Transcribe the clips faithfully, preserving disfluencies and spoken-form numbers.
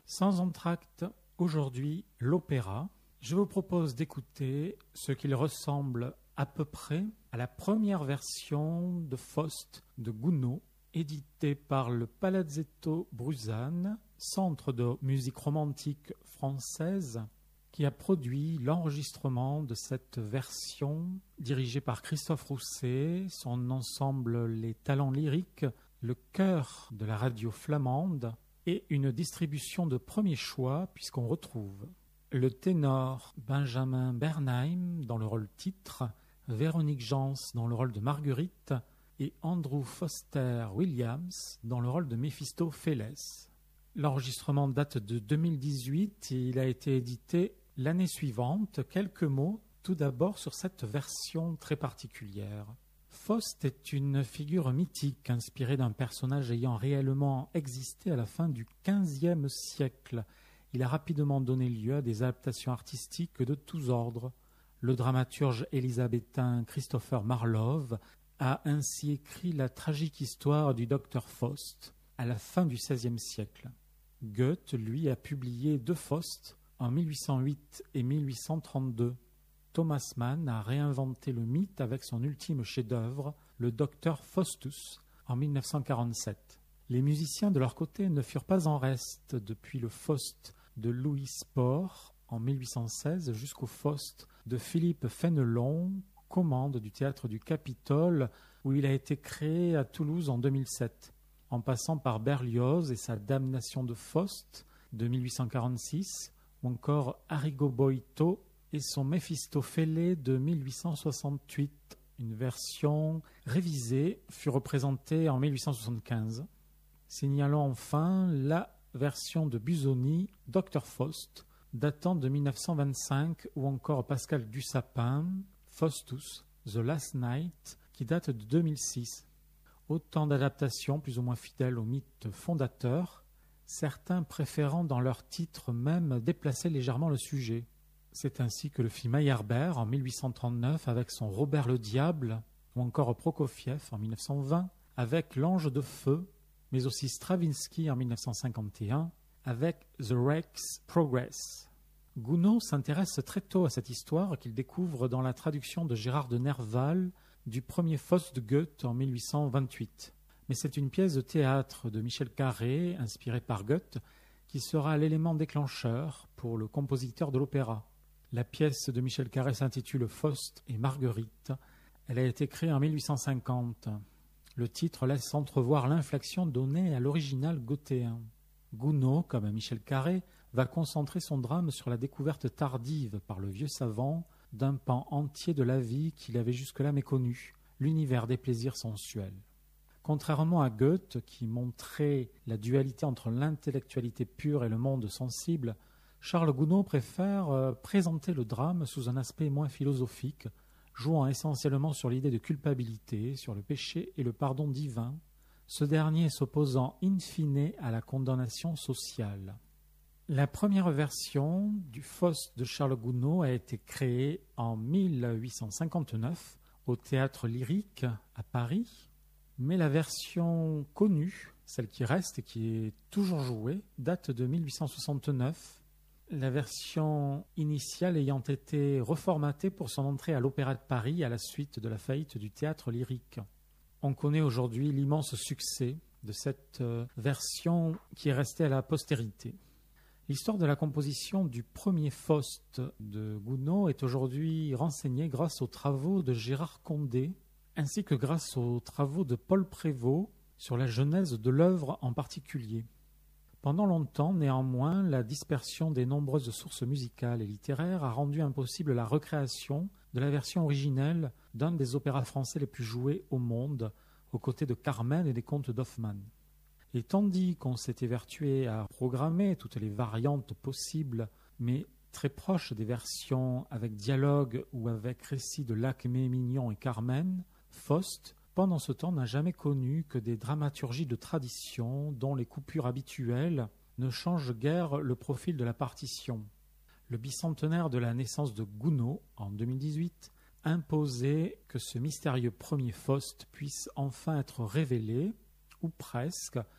Sans entracte, aujourd'hui, l'opéra. Je vous propose d'écouter ce qu'il ressemble à peu près à la première version de Faust de Gounod, édité par le Palazzetto Bruzane, centre de musique romantique française, qui a produit l'enregistrement de cette version dirigée par Christophe Rousset, son ensemble Les Talents Lyriques, le chœur de la radio flamande et une distribution de premier choix puisqu'on retrouve le ténor Benjamin Bernheim dans le rôle titre, Véronique Jans dans le rôle de Marguerite et Andrew Foster Williams dans le rôle de Méphistophélès. L'enregistrement date de deux mille dix-huit et il a été édité l'année suivante. Quelques mots tout d'abord sur cette version très particulière. Faust est une figure mythique inspirée d'un personnage ayant réellement existé à la fin du quinzième siècle. Il a rapidement donné lieu à des adaptations artistiques de tous ordres. Le dramaturge élisabétain Christopher Marlowe a ainsi écrit la tragique histoire du docteur Faust à la fin du seizième siècle. Goethe, lui, a publié deux Faust en mille huit cent huit et mille huit cent trente-deux. Thomas Mann a réinventé le mythe avec son ultime chef-d'œuvre, le docteur Faustus, en mille neuf cent quarante-sept. Les musiciens, de leur côté, ne furent pas en reste depuis le Faust de Louis Spohr en mille huit cent seize jusqu'au Faust de Philippe Fénelon, commande du théâtre du Capitole, où il a été créé à Toulouse en deux mille sept, en passant par Berlioz et sa Damnation de Faust de mille huit cent quarante-six, ou encore Arrigo Boito et son Méphistophélès de mille huit cent soixante-huit. Une version révisée fut représentée en mille huit cent soixante-quinze. Signalons enfin la version de Busoni, docteur Faust, datant de mille neuf cent vingt-cinq, ou encore Pascal Dussapin, Faustus, The Last Night, qui date de deux mille six. Autant d'adaptations plus ou moins fidèles au mythe fondateur, certains préférant dans leur titre même déplacer légèrement le sujet. C'est ainsi que le fit Meyerbeer en mille huit cent trente-neuf avec son Robert le Diable, ou encore Prokofiev en mille neuf cent vingt avec L'Ange de Feu, mais aussi Stravinsky en mille neuf cent cinquante et un avec The Wreck's Progress. Gounod s'intéresse très tôt à cette histoire qu'il découvre dans la traduction de Gérard de Nerval du premier Faust de Goethe en mille huit cent vingt-huit. Mais c'est une pièce de théâtre de Michel Carré, inspirée par Goethe, qui sera l'élément déclencheur pour le compositeur de l'opéra. La pièce de Michel Carré s'intitule Faust et Marguerite. Elle a été créée en mille huit cent cinquante. Le titre laisse entrevoir l'inflexion donnée à l'original gothéen. Gounod, comme Michel Carré, va concentrer son drame sur la découverte tardive par le vieux savant d'un pan entier de la vie qu'il avait jusque-là méconnu, l'univers des plaisirs sensuels. Contrairement à Goethe, qui montrait la dualité entre l'intellectualité pure et le monde sensible, Charles Gounod préfère euh, présenter le drame sous un aspect moins philosophique, jouant essentiellement sur l'idée de culpabilité, sur le péché et le pardon divin, ce dernier s'opposant in fine à la condamnation sociale. La première version du Faust de Charles Gounod a été créée en mille huit cent cinquante-neuf au Théâtre Lyrique à Paris, mais la version connue, celle qui reste et qui est toujours jouée, date de mille huit cent soixante-neuf, la version initiale ayant été reformatée pour son entrée à l'Opéra de Paris à la suite de la faillite du Théâtre Lyrique. On connaît aujourd'hui l'immense succès de cette version qui est restée à la postérité. L'histoire de la composition du premier Faust de Gounod est aujourd'hui renseignée grâce aux travaux de Gérard Condé, ainsi que grâce aux travaux de Paul Prévost sur la genèse de l'œuvre en particulier. Pendant longtemps, néanmoins, la dispersion des nombreuses sources musicales et littéraires a rendu impossible la recréation de la version originelle d'un des opéras français les plus joués au monde, aux côtés de Carmen et des contes d'Hoffmann. Et tandis qu'on s'était évertué à programmer toutes les variantes possibles, mais très proches des versions avec dialogue ou avec récit de Lacmé, Mignon et Carmen, Faust, pendant ce temps, n'a jamais connu que des dramaturgies de tradition dont les coupures habituelles ne changent guère le profil de la partition. Le bicentenaire de la naissance de Gounod, en deux mille dix-huit, imposait que ce mystérieux premier Faust puisse enfin être révélé, ou presque,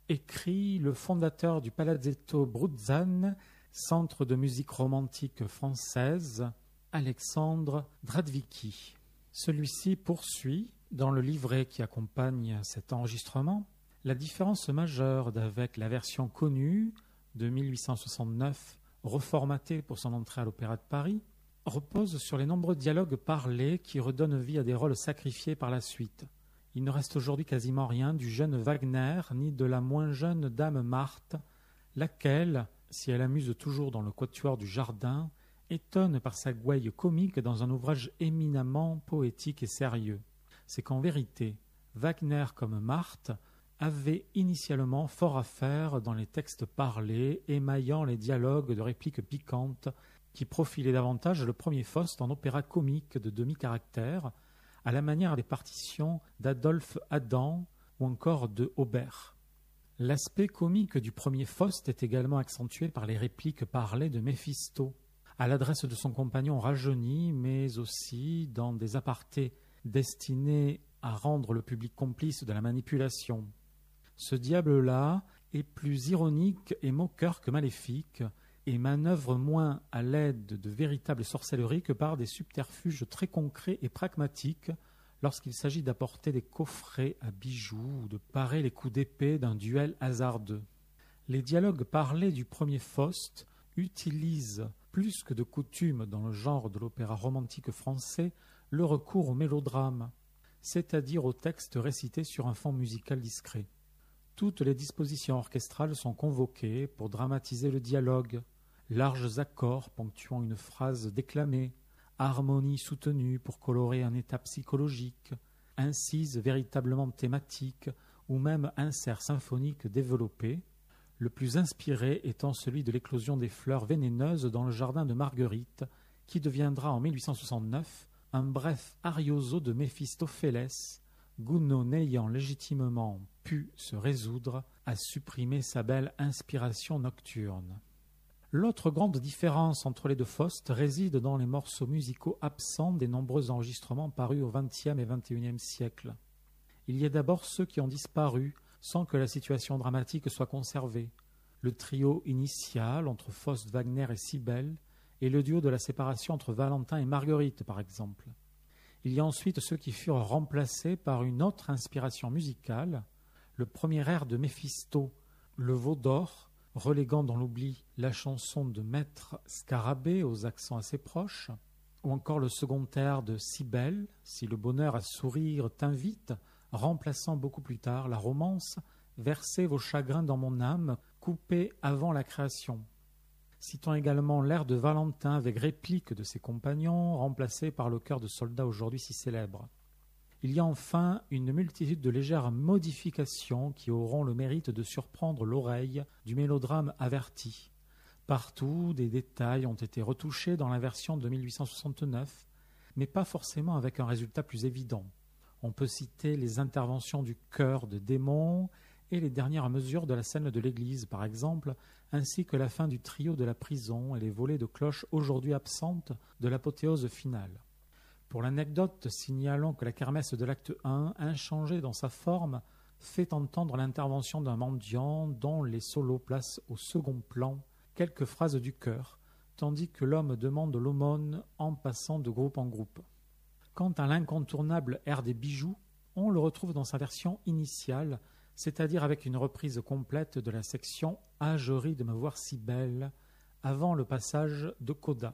écrit le fondateur du Palazzetto Bruzzane, centre de musique romantique française, Alexandre Dradvicki. Celui-ci poursuit, dans le livret qui accompagne cet enregistrement, la différence majeure d'avec la version connue de mille huit cent soixante-neuf, reformatée pour son entrée à l'Opéra de Paris, repose sur les nombreux dialogues parlés qui redonnent vie à des rôles sacrifiés par la suite. Il ne reste aujourd'hui quasiment rien du jeune Wagner, ni de la moins jeune dame Marthe, laquelle, si elle amuse toujours dans le quatuor du Jardin, étonne par sa gouaille comique dans un ouvrage éminemment poétique et sérieux. C'est qu'en vérité, Wagner comme Marthe avait initialement fort à faire dans les textes parlés, émaillant les dialogues de répliques piquantes qui profilaient davantage le premier Faust en opéra comique de demi-caractère, à la manière des partitions d'Adolphe Adam ou encore de Aubert. L'aspect comique du premier Faust est également accentué par les répliques parlées de Méphisto, à l'adresse de son compagnon rajeuni, mais aussi dans des apartés destinés à rendre le public complice de la manipulation. Ce diable-là est plus ironique et moqueur que maléfique, et manœuvre moins à l'aide de véritables sorcelleries que par des subterfuges très concrets et pragmatiques lorsqu'il s'agit d'apporter des coffrets à bijoux ou de parer les coups d'épée d'un duel hasardeux. Les dialogues parlés du premier Faust utilisent, plus que de coutume dans le genre de l'opéra romantique français, le recours au mélodrame, c'est-à-dire au texte récité sur un fond musical discret. Toutes les dispositions orchestrales sont convoquées pour dramatiser le dialogue, larges accords ponctuant une phrase déclamée, harmonie soutenue pour colorer un état psychologique, incises véritablement thématiques ou même inserts symphoniques développés, le plus inspiré étant celui de l'éclosion des fleurs vénéneuses dans le jardin de Marguerite, qui deviendra en mille huit cent soixante-neuf un bref arioso de Méphistophélès, Gounod n'ayant légitimement pu se résoudre à supprimer sa belle inspiration nocturne. L'autre grande différence entre les deux Faust réside dans les morceaux musicaux absents des nombreux enregistrements parus au vingtième et vingt et unième siècle. Il y a d'abord ceux qui ont disparu sans que la situation dramatique soit conservée. Le trio initial entre Faust, Wagner et Cybèle, et le duo de la séparation entre Valentin et Marguerite, par exemple. Il y a ensuite ceux qui furent remplacés par une autre inspiration musicale, le premier air de Méphisto, le Veau d'Or, reléguant dans l'oubli la chanson de Maître Scarabée aux accents assez proches, ou encore le second air de Cybèle, Si le bonheur à sourire t'invite, remplaçant beaucoup plus tard la romance Versez vos chagrins dans mon âme, coupée avant la création. Citons également l'air de Valentin avec réplique de ses compagnons, remplacé par le chœur de soldats aujourd'hui si célèbre. Il y a enfin une multitude de légères modifications qui auront le mérite de surprendre l'oreille du mélodrame averti. Partout, des détails ont été retouchés dans la version de mille huit cent soixante-neuf, mais pas forcément avec un résultat plus évident. On peut citer les interventions du chœur de démons et les dernières mesures de la scène de l'église, par exemple, ainsi que la fin du trio de la prison et les volées de cloches aujourd'hui absentes de l'apothéose finale. Pour l'anecdote, signalons que la kermesse de l'acte un, inchangée dans sa forme, fait entendre l'intervention d'un mendiant dont les solos placent au second plan quelques phrases du chœur, tandis que l'homme demande l'aumône en passant de groupe en groupe. Quant à l'incontournable air des bijoux, on le retrouve dans sa version initiale, c'est-à-dire avec une reprise complète de la section « Ah, je ris de me voir si belle » avant le passage de coda.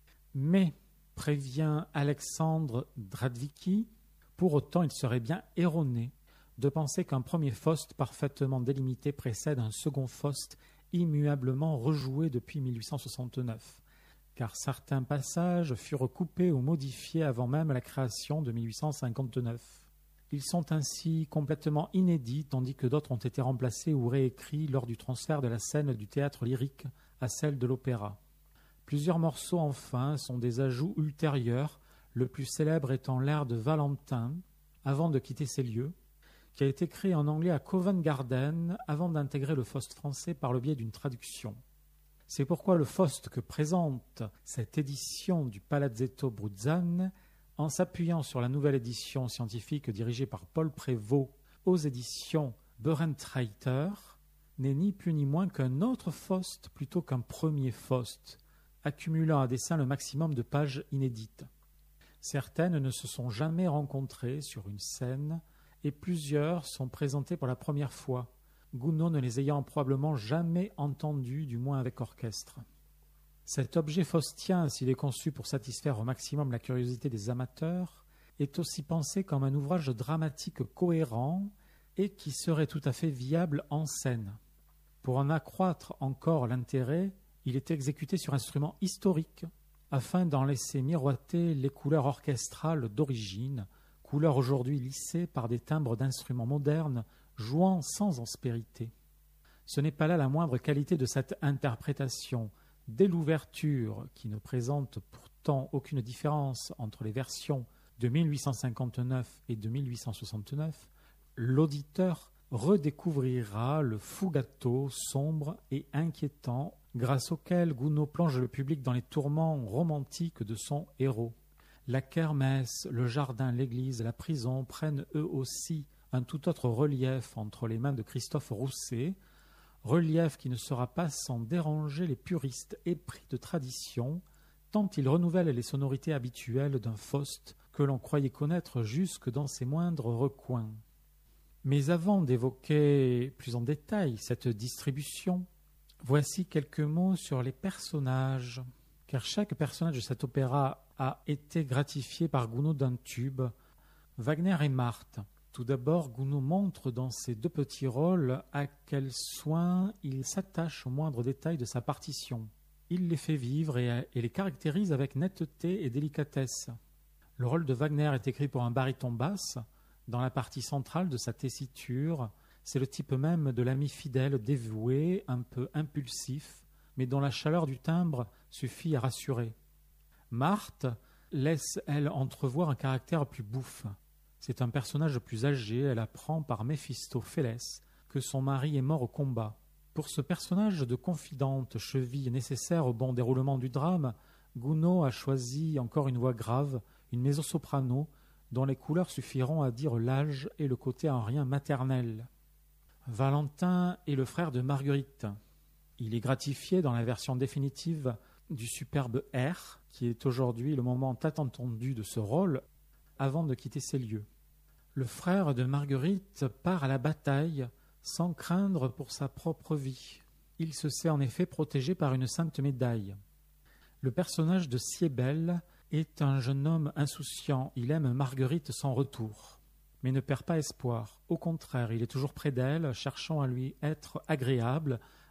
Mais, prévient Alexandre Dradvicki, pour autant il serait bien erroné de penser qu'un premier Faust parfaitement délimité précède un second Faust immuablement rejoué depuis mille huit cent soixante-neuf, car certains passages furent coupés ou modifiés avant même la création de mille huit cent cinquante-neuf. Ils sont ainsi complètement inédits, tandis que d'autres ont été remplacés ou réécrits lors du transfert de la scène du théâtre lyrique à celle de l'opéra. Plusieurs morceaux, enfin, sont des ajouts ultérieurs, le plus célèbre étant l'air de Valentin, avant de quitter ces lieux, qui a été créé en anglais à Covent Garden avant d'intégrer le Faust français par le biais d'une traduction. C'est pourquoi le Faust que présente cette édition du Palazzetto Bruzzane, en s'appuyant sur la nouvelle édition scientifique dirigée par Paul Prévost aux éditions Börentreiter, n'est ni plus ni moins qu'un autre Faust plutôt qu'un premier Faust, accumulant à dessein le maximum de pages inédites. Certaines ne se sont jamais rencontrées sur une scène et plusieurs sont présentées pour la première fois, Gounod ne les ayant probablement jamais entendues, du moins avec orchestre. Cet objet faustien, s'il est conçu pour satisfaire au maximum la curiosité des amateurs, est aussi pensé comme un ouvrage dramatique cohérent et qui serait tout à fait viable en scène. Pour en accroître encore l'intérêt, il est exécuté sur instrument historique, afin d'en laisser miroiter les couleurs orchestrales d'origine, couleurs aujourd'hui lissées par des timbres d'instruments modernes jouant sans aspérité. Ce n'est pas là la moindre qualité de cette interprétation. Dès l'ouverture, qui ne présente pourtant aucune différence entre les versions de mille huit cent cinquante-neuf et de mille huit cent soixante-neuf, l'auditeur redécouvrira le fugato sombre et inquiétant grâce auquel Gounod plonge le public dans les tourments romantiques de son héros. La kermesse, le jardin, l'église, la prison prennent eux aussi un tout autre relief entre les mains de Christophe Rousset, relief qui ne sera pas sans déranger les puristes épris de tradition, tant il renouvelle les sonorités habituelles d'un Faust que l'on croyait connaître jusque dans ses moindres recoins. Mais avant d'évoquer plus en détail cette distribution, voici quelques mots sur les personnages, car chaque personnage de cet opéra a été gratifié par Gounod d'un tube. Wagner et Marthe. Tout d'abord, Gounod montre dans ces deux petits rôles à quel soin il s'attache aux moindres détails de sa partition. Il les fait vivre et, et les caractérise avec netteté et délicatesse. Le rôle de Wagner est écrit pour un baryton basse. Dans la partie centrale de sa tessiture, c'est le type même de l'ami fidèle, dévoué, un peu impulsif, mais dont la chaleur du timbre suffit à rassurer. Marthe laisse, elle, entrevoir un caractère plus bouffe. C'est un personnage plus âgé, elle apprend par Méphistophélès que son mari est mort au combat. Pour ce personnage de confidente cheville nécessaire au bon déroulement du drame, Gounod a choisi encore une voix grave, une mezzo-soprano, dont les couleurs suffiront à dire l'âge et le côté en rien maternel. Valentin est le frère de Marguerite. Il est gratifié dans la version définitive du superbe R, qui est aujourd'hui le moment tant attendu de ce rôle, avant de quitter ces lieux. Le frère de Marguerite part à la bataille sans craindre pour sa propre vie. Il se sait en effet protégé par une sainte médaille. Le personnage de Siebel est un jeune homme insouciant. Il aime Marguerite sans retour, mais ne perd pas espoir. Au contraire, il est toujours près d'elle, cherchant à lui être agréable,